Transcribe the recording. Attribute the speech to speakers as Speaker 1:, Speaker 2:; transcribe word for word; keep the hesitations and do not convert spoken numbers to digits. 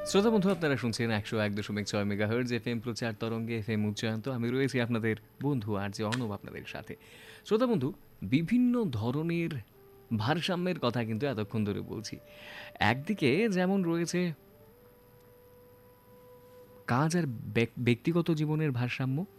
Speaker 1: শ্রোতা বন্ধু, আপনারা শুনছেন একশো এক দশমিক ছয় মেগাহার্জ এফ এম প্রচার তরঙ্গে এফ এম উচ্চায়ন্ত। আমি রয়েছি আপনাদের বন্ধু আর যে অর্ণব আপনাদের সাথে। শ্রোতা বন্ধু, বিভিন্ন ধরনের ভারসাম্যের কথা কিন্তু এতক্ষণ ধরে বলছি। একদিকে যেমন রয়েছে কাজ আর ব্যক- ব্যক্তিগত জীবনের ভারসাম্য,